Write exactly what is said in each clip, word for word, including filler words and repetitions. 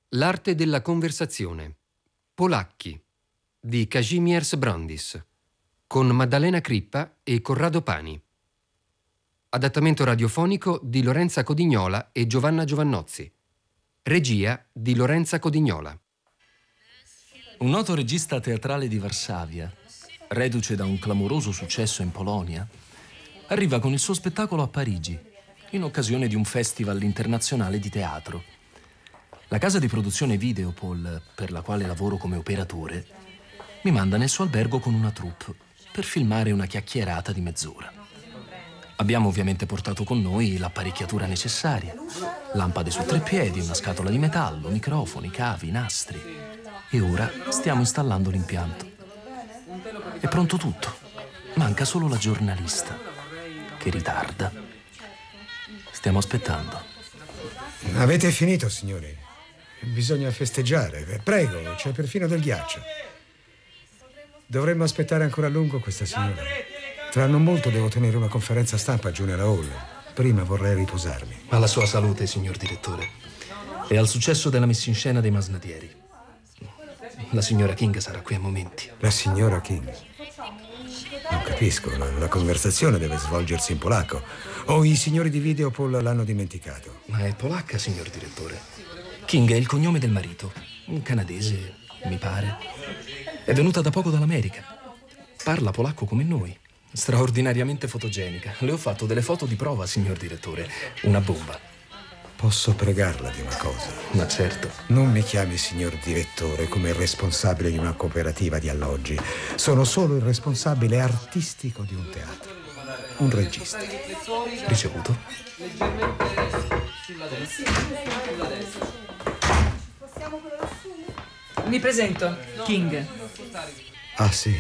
L'arte della conversazione. Polacchi di Kazimierz Brandis con Maddalena Crippa e Corrado Pani. Adattamento radiofonico di Lorenza Codignola e Giovanna Giovannozzi. Regia di Lorenza Codignola. Un noto regista teatrale di Varsavia, reduce da un clamoroso successo in Polonia, arriva con il suo spettacolo a Parigi in occasione di un festival internazionale di teatro. La casa di produzione Videopol, per la quale lavoro come operatore, mi manda nel suo albergo con una troupe per filmare una chiacchierata di mezz'ora. Abbiamo ovviamente portato con noi l'apparecchiatura necessaria: lampade su tre piedi, una scatola di metallo, microfoni, cavi, nastri. E ora stiamo installando l'impianto. È pronto tutto. Manca solo la giornalista, che ritarda. Stiamo aspettando. Avete finito, signori? Bisogna festeggiare. Prego, c'è perfino del ghiaccio. Dovremmo aspettare ancora a lungo questa signora. Tra non molto devo tenere una conferenza stampa giù nella hall. Prima vorrei riposarmi. Alla sua salute, signor direttore. E al successo della messa in scena dei Masnadieri. La signora King sarà qui a momenti. La signora King? Non capisco. La, la conversazione deve svolgersi in polacco. O i signori di Videopol l'hanno dimenticato? Ma è polacca, signor direttore. King è il cognome del marito. Un canadese, mi pare. È venuta da poco dall'America. Parla polacco come noi. Straordinariamente fotogenica. Le ho fatto delle foto di prova, signor direttore. Una bomba. Posso pregarla di una cosa? Ma certo. Non mi chiami signor direttore come il responsabile di una cooperativa di alloggi. Sono solo il responsabile artistico di un teatro. Un regista. Ricevuto. Mi presento, King. Ah, sì.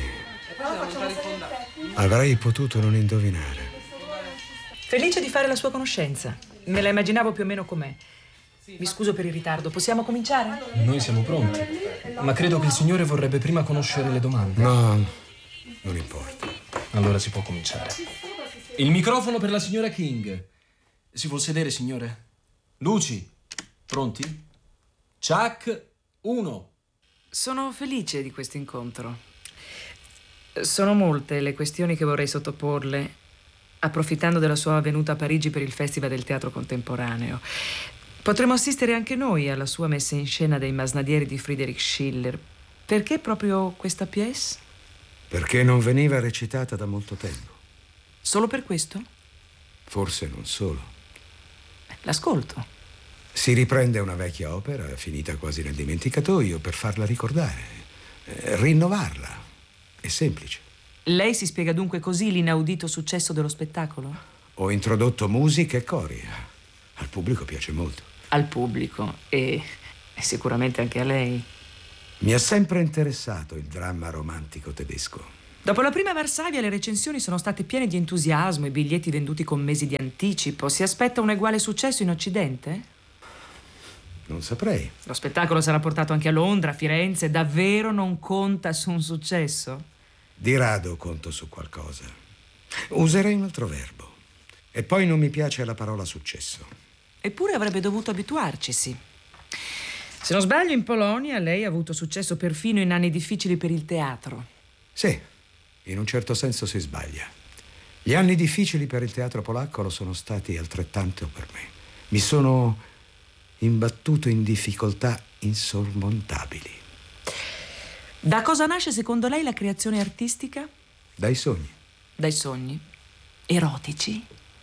Avrei potuto non indovinare. Felice di fare la sua conoscenza. Me la immaginavo più o meno com'è. Mi scuso per il ritardo. Possiamo cominciare? Noi siamo pronti. Ma credo che il signore vorrebbe prima conoscere le domande. No, non importa. Allora si può cominciare. Il microfono per la signora King. Si vuol sedere, signore? Luci, pronti? Chuck, uno. Sono felice di questo incontro. Sono molte le questioni che vorrei sottoporle, approfittando della sua venuta a Parigi per il Festival del Teatro Contemporaneo. Potremmo assistere anche noi alla sua messa in scena dei Masnadieri di Friedrich Schiller. Perché proprio questa pièce? Perché non veniva recitata da molto tempo. Solo per questo? Forse non solo. L'ascolto. Si riprende una vecchia opera, finita quasi nel dimenticatoio, per farla ricordare, eh, rinnovarla. È semplice. Lei si spiega dunque così l'inaudito successo dello spettacolo? Ho introdotto musica e cori. Al pubblico piace molto. Al pubblico e, e sicuramente anche a lei. Mi ha sempre interessato il dramma romantico tedesco. Dopo la prima Varsavia le recensioni sono state piene di entusiasmo, i biglietti venduti con mesi di anticipo. Si aspetta un uguale successo in Occidente? Non saprei. Lo spettacolo sarà portato anche a Londra, a Firenze. Davvero non conta su un successo? Di rado conto su qualcosa. Userei un altro verbo. E poi non mi piace la parola successo. Eppure avrebbe dovuto abituarcisi. Se non sbaglio, in Polonia lei ha avuto successo perfino in anni difficili per il teatro. Sì, in un certo senso si sbaglia. Gli anni difficili per il teatro polacco lo sono stati altrettanto per me. Mi sono imbattuto in difficoltà insormontabili. Da cosa nasce secondo lei la creazione artistica? Dai sogni. Dai sogni? Erotici?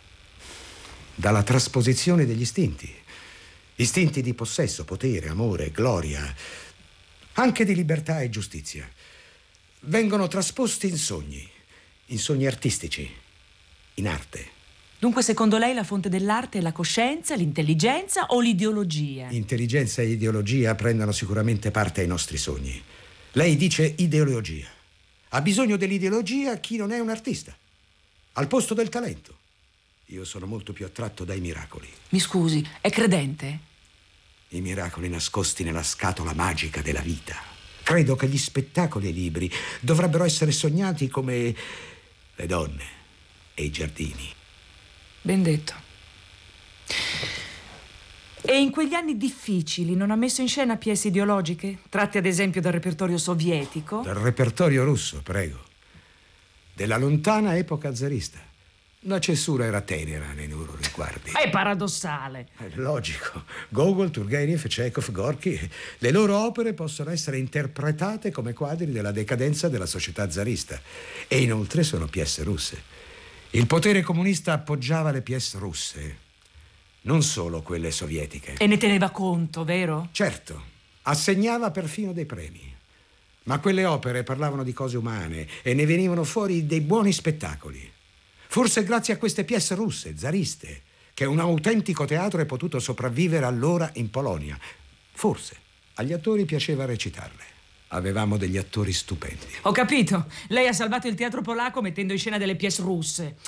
Dalla trasposizione degli istinti. Istinti di possesso, potere, amore, gloria, anche di libertà e giustizia. Vengono trasposti in sogni, in sogni artistici, in arte. Dunque, secondo lei, la fonte dell'arte è la coscienza, l'intelligenza o l'ideologia? Intelligenza e ideologia prendono sicuramente parte ai nostri sogni. Lei dice ideologia. Ha bisogno dell'ideologia chi non è un artista. Al posto del talento. Io sono molto più attratto dai miracoli. Mi scusi, è credente? I miracoli nascosti nella scatola magica della vita. Credo che gli spettacoli e i libri dovrebbero essere sognati come le donne e i giardini. Ben detto. E in quegli anni difficili non ha messo in scena pièce ideologiche? Tratte ad esempio dal repertorio sovietico? Dal repertorio russo, prego. Della lontana epoca zarista. La censura era tenera nei loro riguardi. È paradossale. È logico. Gogol, Turgenev, Chekhov, Gorky, le loro opere possono essere interpretate come quadri della decadenza della società zarista. E inoltre sono pièce russe. Il potere comunista appoggiava le pièce russe, non solo quelle sovietiche. E ne teneva conto, vero? Certo, assegnava perfino dei premi. Ma quelle opere parlavano di cose umane e ne venivano fuori dei buoni spettacoli. Forse grazie a queste pièce russe, zariste, che un autentico teatro è potuto sopravvivere allora in Polonia. Forse agli attori piaceva recitarle. Avevamo degli attori stupendi. Ho capito. Lei ha salvato il teatro polacco mettendo in scena delle pièce russe.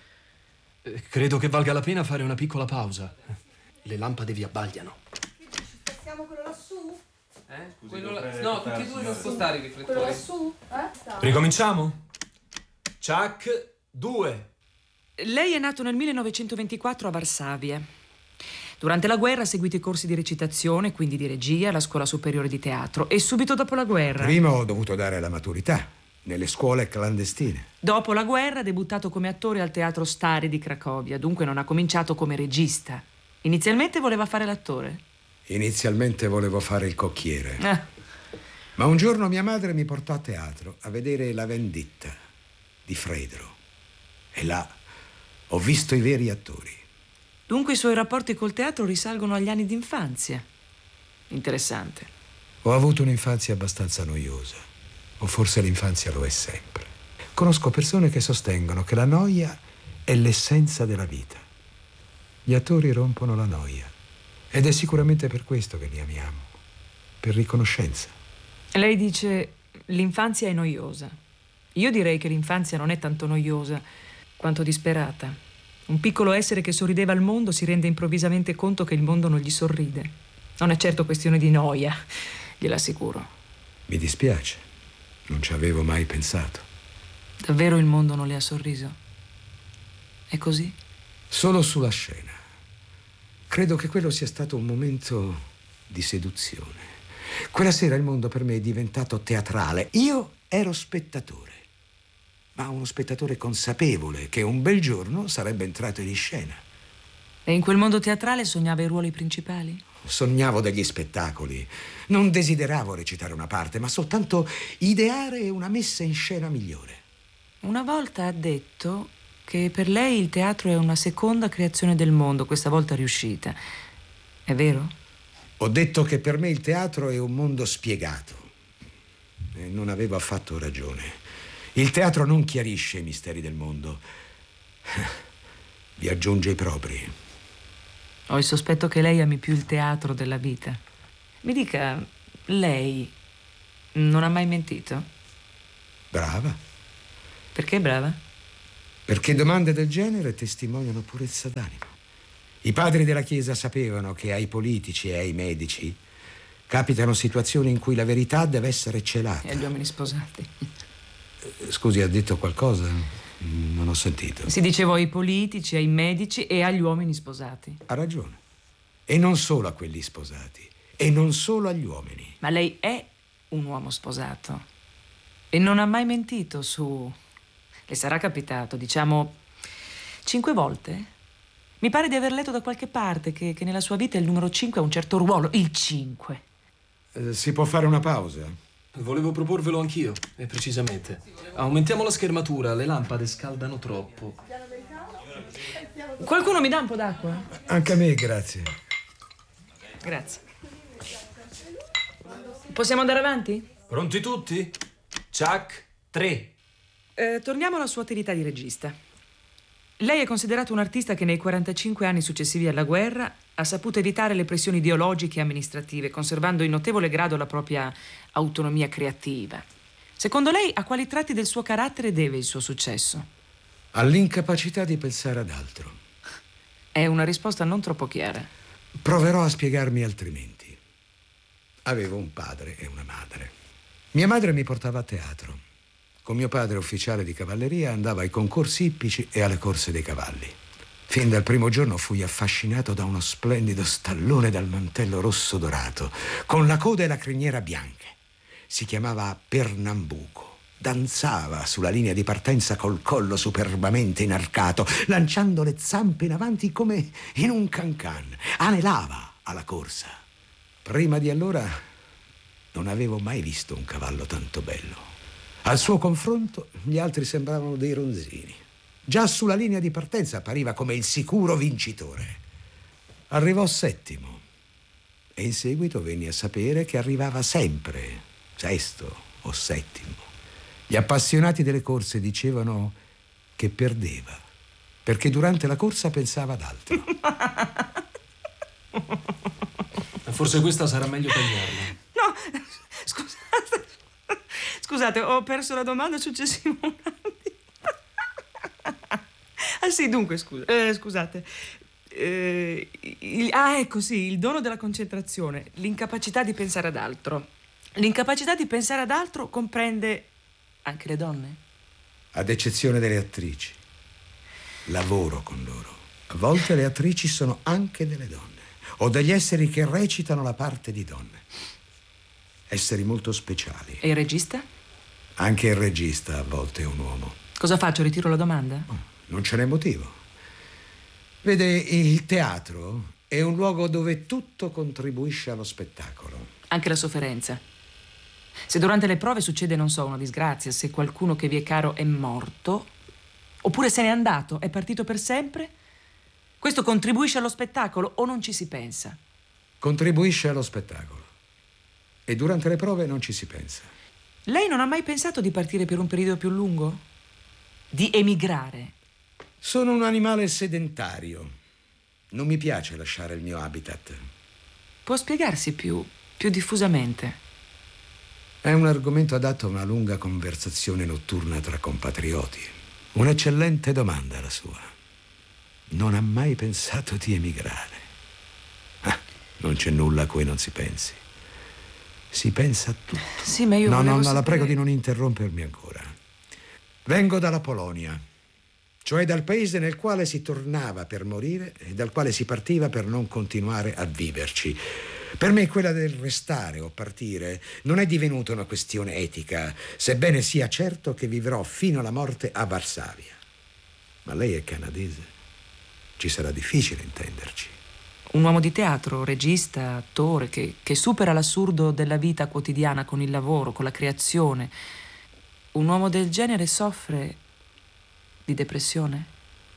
Eh, credo che valga la pena fare una piccola pausa. Le lampade vi abbagliano. Spostiamo quello lassù? Eh? Quello la... No, tutti e due non spostare i riflettori. Quello lassù? Eh? Ricominciamo? Chuck due. Lei è nato nel millenovecentoventiquattro a Varsavia. Durante la guerra ha seguito i corsi di recitazione, quindi di regia, alla scuola superiore di teatro. E subito dopo la guerra... Prima ho dovuto dare la maturità, nelle scuole clandestine. Dopo la guerra ha debuttato come attore al Teatro Stari di Cracovia, dunque non ha cominciato come regista. Inizialmente voleva fare l'attore. Inizialmente volevo fare il cocchiere. Eh. Ma un giorno mia madre mi portò a teatro a vedere La vendetta di Fredro. E là ho visto i veri attori. Dunque i suoi rapporti col teatro risalgono agli anni d'infanzia. Interessante. Ho avuto un'infanzia abbastanza noiosa. O forse l'infanzia lo è sempre. Conosco persone che sostengono che la noia è l'essenza della vita. Gli attori rompono la noia. Ed è sicuramente per questo che li amiamo. Per riconoscenza. Lei dice l'infanzia è noiosa. Io direi che l'infanzia non è tanto noiosa quanto disperata. Un piccolo essere che sorrideva al mondo si rende improvvisamente conto che il mondo non gli sorride. Non è certo questione di noia, gliel'assicuro. Mi dispiace. Non ci avevo mai pensato. Davvero il mondo non le ha sorriso? È così? Solo sulla scena. Credo che quello sia stato un momento di seduzione. Quella sera il mondo per me è diventato teatrale. Io ero spettatore. Ma uno spettatore consapevole che un bel giorno sarebbe entrato in scena. E in quel mondo teatrale sognava i ruoli principali? Sognavo degli spettacoli. Non desideravo recitare una parte, ma soltanto ideare una messa in scena migliore. Una volta ha detto che per lei il teatro è una seconda creazione del mondo, questa volta riuscita. È vero? Ho detto che per me il teatro è un mondo spiegato. E non avevo affatto ragione. Il teatro non chiarisce i misteri del mondo, vi aggiunge i propri. Ho il sospetto che lei ami più il teatro della vita. Mi dica, lei non ha mai mentito? Brava. Perché brava? Perché domande del genere testimoniano purezza d'animo. I padri della Chiesa sapevano che ai politici e ai medici capitano situazioni in cui la verità deve essere celata. E agli uomini sposati. Scusi, ha detto qualcosa? Non ho sentito. Si diceva ai politici, ai medici e agli uomini sposati. Ha ragione. E non solo a quelli sposati. E non solo agli uomini. Ma lei è un uomo sposato. E non ha mai mentito su... Le sarà capitato, diciamo, cinque volte? Mi pare di aver letto da qualche parte che, che nella sua vita il numero cinque ha un certo ruolo. Il cinque. Eh, si può fare una pausa? Volevo proporvelo anch'io, e precisamente. Aumentiamo la schermatura, le lampade scaldano troppo. Qualcuno mi dà un po' d'acqua? Anche a me, grazie. Grazie. Possiamo andare avanti? Pronti tutti? Chuck tre. Eh, torniamo alla sua attività di regista. Lei è considerato un artista che nei quarantacinque anni successivi alla guerra ha saputo evitare le pressioni ideologiche e amministrative, conservando in notevole grado la propria autonomia creativa. Secondo lei, a quali tratti del suo carattere deve il suo successo? All'incapacità di pensare ad altro. È una risposta non troppo chiara. Proverò a spiegarmi altrimenti. Avevo un padre e una madre. Mia madre mi portava a teatro. Con mio padre, ufficiale di cavalleria, andava ai concorsi ippici e alle corse dei cavalli. Fin dal primo giorno fui affascinato da uno splendido stallone dal mantello rosso dorato, con la coda e la criniera bianche. Si chiamava Pernambuco. Danzava sulla linea di partenza col collo superbamente inarcato, lanciando le zampe in avanti come in un cancan. Anelava alla corsa. Prima di allora non avevo mai visto un cavallo tanto bello. Al suo confronto gli altri sembravano dei ronzini. Già sulla linea di partenza appariva come il sicuro vincitore. Arrivò settimo e in seguito venni a sapere che arrivava sempre sesto o settimo. Gli appassionati delle corse dicevano che perdeva perché durante la corsa pensava ad altro. Forse questa sarà meglio tagliarla. No, scusate. Scusate, ho perso la domanda successiva un attimo. Ah sì, dunque, scusa, eh, scusate. Eh, il, ah, ecco, sì, il dono della concentrazione, l'incapacità di pensare ad altro. L'incapacità di pensare ad altro comprende anche le donne? Ad eccezione delle attrici. Lavoro con loro. A volte le attrici sono anche delle donne, o degli esseri che recitano la parte di donne. Esseri molto speciali. E il regista? Anche il regista a volte è un uomo. Cosa faccio? Ritiro la domanda? Oh. Non ce n'è motivo. Vede, il teatro è un luogo dove tutto contribuisce allo spettacolo. Anche la sofferenza. Se durante le prove succede, non so, una disgrazia, se qualcuno che vi è caro è morto, oppure se n'è andato, è partito per sempre, questo contribuisce allo spettacolo o non ci si pensa? Contribuisce allo spettacolo. E durante le prove non ci si pensa. Lei non ha mai pensato di partire per un periodo più lungo? Di emigrare? Sono un animale sedentario. Non mi piace lasciare il mio habitat. Può spiegarsi più, più diffusamente? È un argomento adatto a una lunga conversazione notturna tra compatrioti. Un'eccellente domanda la sua. Non ha mai pensato di emigrare. Ah, non c'è nulla a cui non si pensi. Si pensa a tutto. Sì, ma io No, no, no, sapere... la prego di non interrompermi ancora. Vengo dalla Polonia, cioè dal paese nel quale si tornava per morire e dal quale si partiva per non continuare a viverci. Per me quella del restare o partire non è divenuta una questione etica, sebbene sia certo che vivrò fino alla morte a Varsavia. Ma lei è canadese. Ci sarà difficile intenderci. Un uomo di teatro, regista, attore, che, che supera l'assurdo della vita quotidiana con il lavoro, con la creazione. Un uomo del genere soffre di depressione?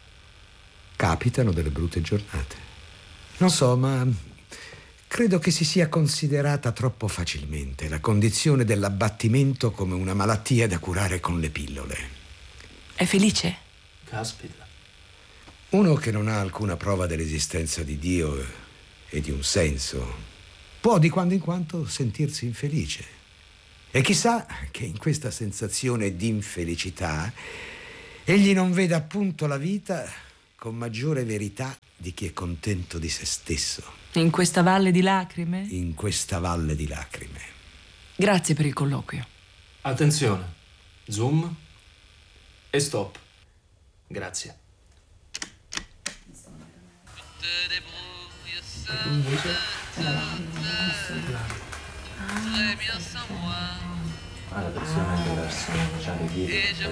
Capitano delle brutte giornate. Non so, ma credo che si sia considerata troppo facilmente la condizione dell'abbattimento come una malattia da curare con le pillole. È felice? Caspita. Uno che non ha alcuna prova dell'esistenza di Dio e di un senso può di quando in quando sentirsi infelice. E chissà che in questa sensazione di infelicità egli non veda appunto la vita con maggiore verità di chi è contento di se stesso. In questa valle di lacrime? In questa valle di lacrime. Grazie per il colloquio. Attenzione. Zoom e stop. Grazie. Ah, la pressione è diversa. C'ha le dietro.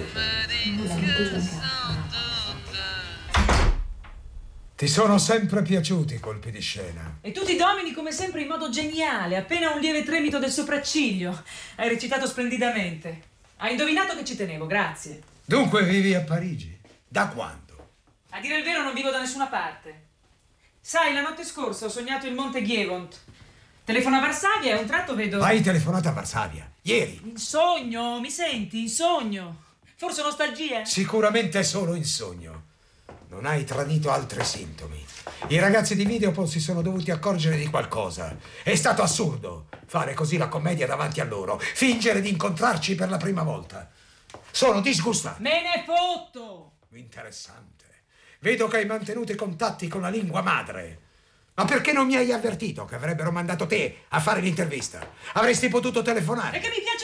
Ti sono sempre piaciuti i colpi di scena. E tu ti domini come sempre in modo geniale, appena un lieve tremito del sopracciglio. Hai recitato splendidamente. Hai indovinato che ci tenevo, grazie. Dunque vivi a Parigi? Da quando? A dire il vero non vivo da nessuna parte. Sai, la notte scorsa ho sognato il monte Gievont. Telefono a Varsavia e a un tratto vedo... Hai telefonato a Varsavia? Ieri? In sogno, mi senti? In sogno. Forse nostalgia? Sicuramente solo in sogno. Non hai tradito altri sintomi. I ragazzi di Videopol si sono dovuti accorgere di qualcosa. È stato assurdo fare così la commedia davanti a loro, fingere di incontrarci per la prima volta. Sono disgustato. Me ne fotto! Interessante. Vedo che hai mantenuto i contatti con la lingua madre. Ma perché non mi hai avvertito che avrebbero mandato te a fare l'intervista? Avresti potuto telefonare. Perché mi piacciono i colpi di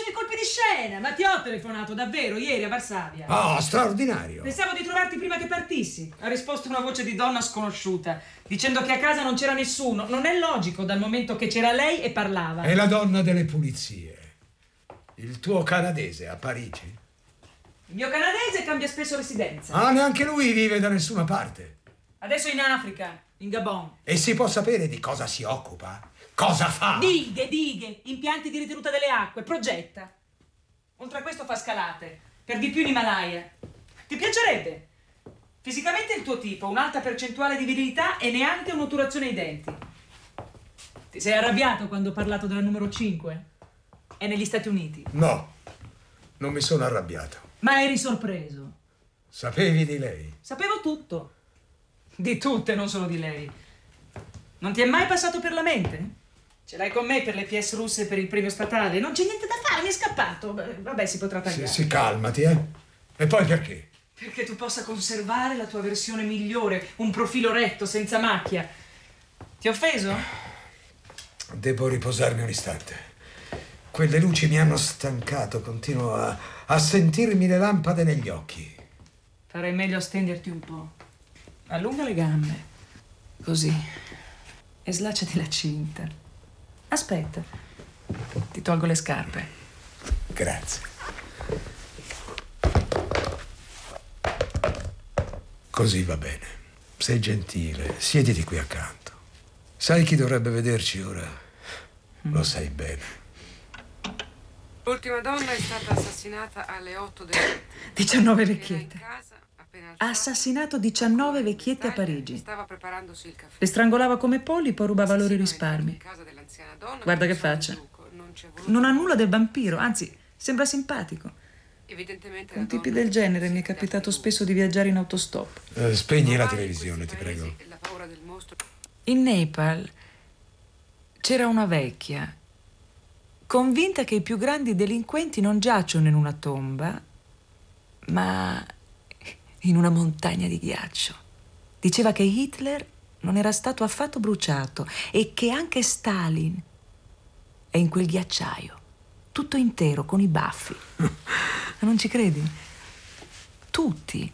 di scena! Ma ti ho telefonato davvero ieri a Varsavia. Oh, straordinario! Pensavo di trovarti prima che partissi. Ha risposto una voce di donna sconosciuta, dicendo che a casa non c'era nessuno. Non è logico, dal momento che c'era lei e parlava. È la donna delle pulizie. Il tuo canadese a Parigi? Il mio canadese cambia spesso residenza. Ah, neanche lui vive da nessuna parte. Adesso è in Africa, in Gabon. E si può sapere di cosa si occupa? Cosa fa? Dighe, dighe, impianti di ritenuta delle acque, progetta. Oltre a questo fa scalate, per di più in Himalaya. Ti piacerebbe? Fisicamente è il tuo tipo, un'alta percentuale di virilità e neanche un'otturazione ai denti. Ti sei arrabbiato quando ho parlato della numero cinque? È negli Stati Uniti. No, non mi sono arrabbiato. Ma eri sorpreso. Sapevi di lei? Sapevo tutto. Di tutte, non solo di lei. Non ti è mai passato per la mente? Ce l'hai con me per le P S russe e per il premio statale? Non c'è niente da fare, mi è scappato. Beh, vabbè, si potrà tagliare. Sì, sì, calmati, eh. E poi perché? Perché tu possa conservare la tua versione migliore, un profilo retto, senza macchia. Ti ho offeso? Devo riposarmi un istante. Quelle luci mi hanno stancato, continuo a, a sentirmi le lampade negli occhi. Farei meglio a stenderti un po'. Allunga le gambe. Così. E slacciati la cinta. Aspetta. Ti tolgo le scarpe. Grazie. Così va bene. Sei gentile. Siediti qui accanto. Sai chi dovrebbe vederci ora? Lo sai bene. L'ultima donna è stata assassinata alle otto del mattino. diciannove vecchiette. Ha assassinato diciannove vecchiette a Parigi. Stava preparandosi il caffè. Le strangolava come polli, poi rubava loro i risparmi. Guarda che faccia. Non ha nulla del vampiro, anzi, sembra simpatico. Evidentemente Con tipi del genere mi è capitato spesso di viaggiare in autostop. Eh, spegni la televisione, ti prego. In Nepal c'era una vecchia, convinta che i più grandi delinquenti non giacciono in una tomba, ma in una montagna di ghiaccio. Diceva che Hitler non era stato affatto bruciato e che anche Stalin è in quel ghiacciaio, tutto intero, con i baffi. Non ci credi? Tutti.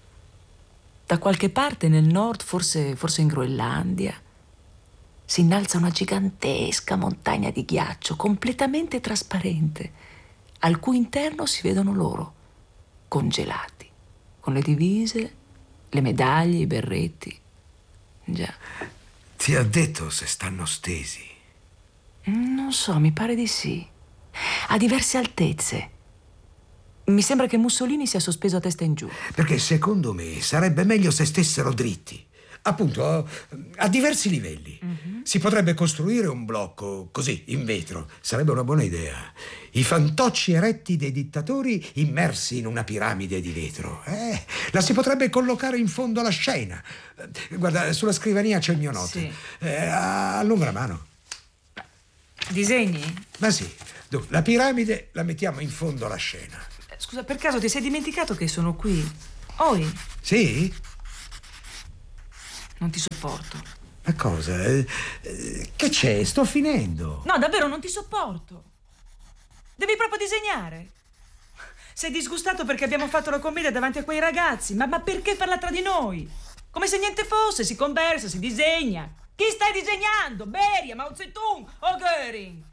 Da qualche parte nel nord, forse, forse in Groenlandia, si innalza una gigantesca montagna di ghiaccio completamente trasparente, al cui interno si vedono loro, congelati, con le divise, le medaglie, i berretti. Già. Ti ha detto se stanno stesi? Non so, mi pare di sì. A diverse altezze. Mi sembra che Mussolini sia sospeso a testa in giù. Perché secondo me sarebbe meglio se stessero dritti. Appunto, a diversi livelli. Mm-hmm. Si potrebbe costruire un blocco così, in vetro. Sarebbe una buona idea. I fantocci eretti dei dittatori immersi in una piramide di vetro. Eh, la si potrebbe collocare in fondo alla scena. Guarda, sulla scrivania c'è il mio note. Sì. Eh, allunga la mano. Disegni? Ma sì. Dunque, la piramide la mettiamo in fondo alla scena. Scusa, per caso ti sei dimenticato che sono qui? Oi? Sì? Non ti sopporto. Ma cosa? Eh, eh, che c'è? Sto finendo. No, davvero, non ti sopporto. Devi proprio disegnare. Sei disgustato perché abbiamo fatto la commedia davanti a quei ragazzi. Ma, ma perché farla tra di noi? Come se niente fosse, si conversa, si disegna. Chi stai disegnando? Beria, Mao Zedong o Göring?